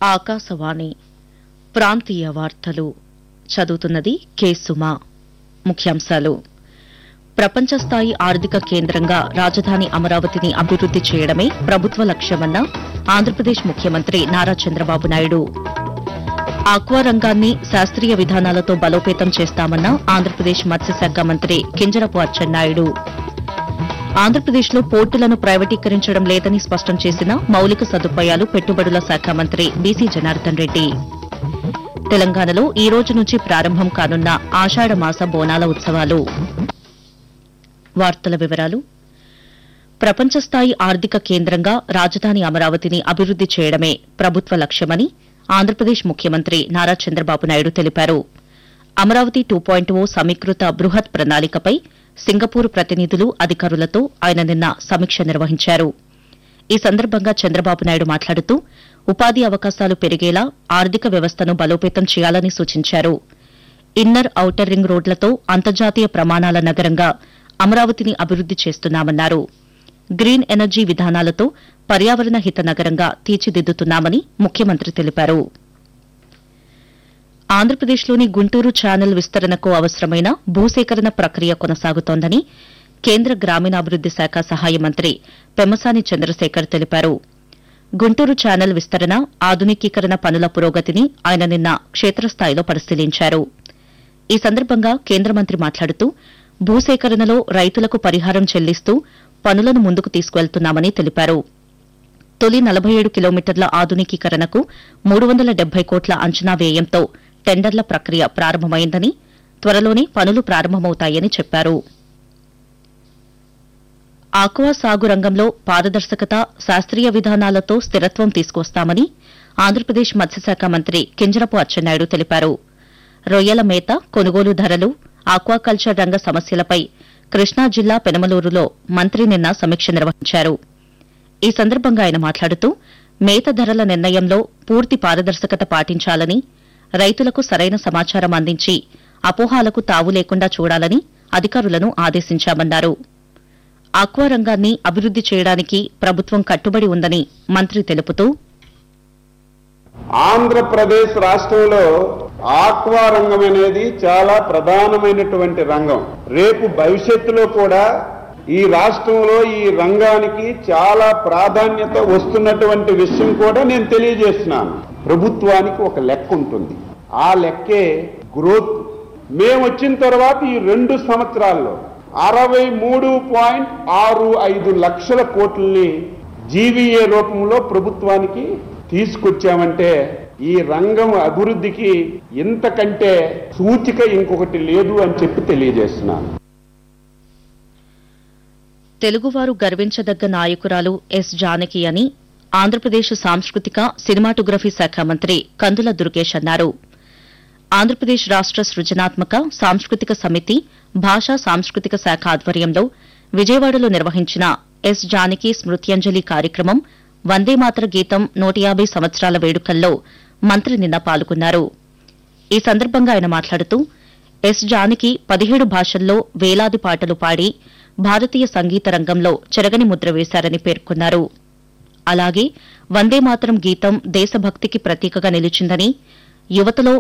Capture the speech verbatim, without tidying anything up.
ఆకాశవాణి ప్రాంతీయ వార్తలు చదువుతున్నది కె సుమా. ముఖ్యాంశాలు: ప్రపంచ స్థాయి ఆర్థిక కేంద్రంగా రాజధాని అమరావతిని అభివృద్ది చేయడమే ప్రభుత్వ లక్ష్యమన్న ఆంధ్రప్రదేశ్ ముఖ్యమంత్రి నారా చంద్రబాబు నాయుడు. ఆక్వా రంగాన్ని శాస్త్రీయ విధానాలతో బలోపేతం చేస్తామన్న ఆంధ్రప్రదేశ్ మత్స్యశాఖ మంత్రి కింజరపు అచ్చెన్నాయుడు. ఆంధ్రప్రదేశ్లో పోర్టులను ప్రైవేటీకరించడం లేదని స్పష్టం చేసిన మౌలిక సదుపాయాలు పెట్టుబడుల శాఖ మంత్రి బీసీ జనార్దన్ రెడ్డి. తెలంగాణలో ఈ రోజు నుంచి ప్రారంభం కానున్న ఆషాఢమాస బోనాల ఉత్సవాలు. వార్తల వివరాలు: ప్రపంచ స్థాయి ఆర్థిక కేంద్రంగా రాజధాని అమరావతిని అభివృద్ది చేయడమే ప్రభుత్వ లక్ష్యమని ఆంధ్రప్రదేశ్ ముఖ్యమంత్రి నారా చంద్రబాబు నాయుడు తెలిపారు. అమరావతి టూ పాయింట్ ఓ సమీకృత బృహత్ ప్రణాళికపై సింగపూర్ ప్రతినిధులు, అధికారులతో ఆయన నిన్న సమీక్ష నిర్వహించారు. ఈ సందర్భంగా చంద్రబాబు నాయుడు మాట్లాడుతూ ఉపాధి అవకాశాలు పెరిగేలా ఆర్థిక వ్యవస్థను బలోపేతం చేయాలని సూచించారు. ఇన్నర్, ఔటర్ రింగ్ రోడ్లతో అంతర్జాతీయ ప్రమాణాల నగరంగా అమరావతిని అభివృద్ది చేస్తున్నామన్నారు. గ్రీన్ ఎనర్జీ విధానాలతో పర్యావరణ హిత నగరంగా తీర్చిదిద్దుతున్నామని ముఖ్యమంత్రి తెలిపారు. ఆంధ్రప్రదేశ్లోని గుంటూరు ఛానల్ విస్తరణకు అవసరమైన భూసేకరణ ప్రక్రియ కొనసాగుతోందని కేంద్ర గ్రామీణాభివృద్ది శాఖ సహాయ మంత్రి పెమ్మసాని చంద్రశేఖర్ తెలిపారు. గుంటూరు ఛానల్ విస్తరణ, ఆధునికీకరణ పనుల పురోగతిని ఆయన నిన్న క్షేత్రస్థాయిలో పరిశీలించారు. ఈ సందర్భంగా కేంద్ర మంత్రి మాట్లాడుతూ భూసేకరణలో రైతులకు పరిహారం చెల్లిస్తూ పనులను ముందుకు తీసుకువెళ్తున్నామని తెలిపారు. తొలి నలభై ఏడు కిలోమీటర్ల ఆధునికీకరణకు మూడు వందల డెబ్బై కోట్ల అంచనా వ్యయంతో టెండర్ల ప్రక్రియ ప్రారంభమైందని, త్వరలోనే పనులు ప్రారంభమవుతాయని చెప్పారు. ఆక్వా సాగు రంగంలో పారదర్శకత, శాస్త్రీయ విధానాలతో స్థిరత్వం తీసుకొస్తామని ఆంధ్రప్రదేశ్ మత్స్యశాఖ మంత్రి కింజరపు అచ్చెన్నాయుడు తెలిపారు. రొయ్యల మేత, కొనుగోలు ధరలు, ఆక్వాకల్చర్ రంగ సమస్యలపై కృష్ణా జిల్లా పెనమలూరులో మంత్రి నిన్న సమీక్ష నిర్వహించారు. ఈ సందర్భంగా ఆయన మాట్లాడుతూ మేత ధరల నిర్ణయంలో పూర్తి పారదర్శకత పాటించాలని, రైతులకు సరైన సమాచారం అందించి అపోహాలకు తావు లేకుండా చూడాలని అధికారులను ఆదేశించామన్నారు. ఆక్వా రంగాన్ని అభివృద్ది చేయడానికి ప్రభుత్వం కట్టుబడి ఉందని మంత్రి తెలుపుతూ, ఆంధ్రప్రదేశ్ రాష్ట్రంలో ఆక్వా రంగం అనేది చాలా ప్రధానమైనటువంటి రంగం. రేపు భవిష్యత్తులో కూడా ఈ రాష్ట్రంలో ఈ రంగానికి చాలా ప్రాధాన్యత వస్తున్నటువంటి విషయం కూడా నేను తెలియజేస్తున్నాను. ప్రభుత్వానికి ఒక లెక్క ఉంటుంది, ఆ లెక్కే గ్రోత్. మేము వచ్చిన తర్వాత ఈ రెండు సంవత్సరాల్లో అరవై మూడు పాయింట్ ఆరు ఐదు లక్షల కోట్లని జీవీఏ రూపంలో ప్రభుత్వానికి తీసుకొచ్చామంటే ఈ రంగం అభివృద్ధికి ఇంతకంటే సూచిక ఇంకొకటి లేదు అని చెప్పి తెలియజేస్తున్నాను. తెలుగువారు గర్వించదగ్గ నాయకురాలు ఎస్ జానకి అని ఆంధ్రప్రదేశ్ సాంస్కృతిక సినిమాటోగ్రఫీ శాఖ మంత్రి కందుల దుర్గేష్ అన్నారు. ఆంధ్రప్రదేశ్ రాష్ట సృజనాత్మక సాంస్కృతిక సమితి, భాషా సాంస్కృతిక శాఖ ఆధ్వర్యంలో విజయవాడలో నిర్వహించిన ఎస్ జానకి స్మృత్యంజలి కార్యక్రమం వందేమాతర గీతం నూట యాభై సంవత్సరాల వేడుకల్లో మంత్రి నిన్న పాల్గొన్నారు. ఈ సందర్భంగా ఆయన మాట్లాడుతూ ఎస్ జానకి పదిహేడు భాషల్లో వేలాది పాటలు పాడి భారతీయ సంగీత రంగంలో చెరగని ముద్ర వేశారని పేర్కొన్నారు. అలాగే వందేమాతరం గీతం దేశభక్తికి ప్రతీకగా నిలిచిందని, యువతలో